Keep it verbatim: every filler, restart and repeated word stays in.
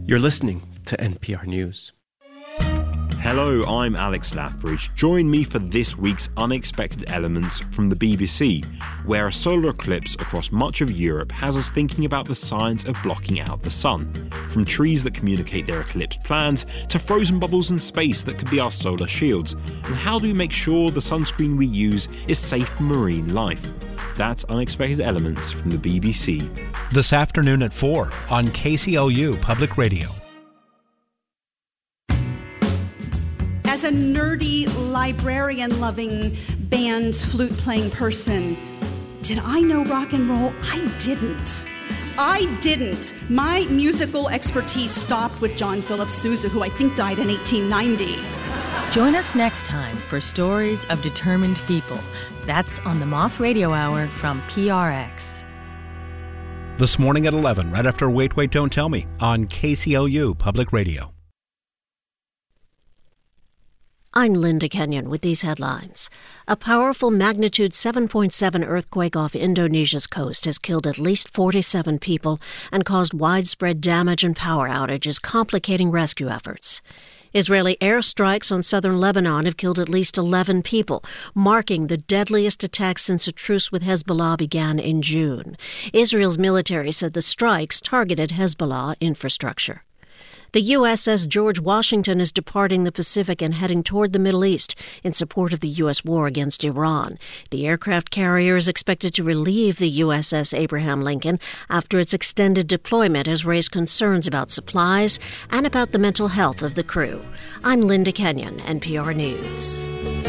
You're listening to N P R News. Hello, I'm Alex Lathbridge. Join me for this week's Unexpected Elements from the B B C, where a solar eclipse across much of Europe has us thinking about the science of blocking out the sun. From trees that communicate their eclipse plans, to frozen bubbles in space that could be our solar shields. And how do we make sure the sunscreen we use is safe for marine life? That's Unexpected Elements from the B B C. This afternoon at four on K C O U Public Radio. As a nerdy, librarian-loving, band, flute-playing person, did I know rock and roll? I didn't. I didn't. My musical expertise stopped with John Philip Sousa, who I think died in eighteen ninety. Join us next time for Stories of Determined People. That's on the Moth Radio Hour from P R X. This morning at eleven, right after Wait, Wait, Don't Tell Me on K C O U Public Radio. I'm Linda Kenyon with these headlines. A powerful magnitude seven point seven earthquake off Indonesia's coast has killed at least forty-seven people and caused widespread damage and power outages, complicating rescue efforts. Israeli airstrikes on southern Lebanon have killed at least eleven people, marking the deadliest attack since a truce with Hezbollah began in June. Israel's military said the strikes targeted Hezbollah infrastructure. The U S S George Washington is departing the Pacific and heading toward the Middle East in support of the U S war against Iran. The aircraft carrier is expected to relieve the U S S Abraham Lincoln after its extended deployment has raised concerns about supplies and about the mental health of the crew. I'm Linda Kenyon, N P R News.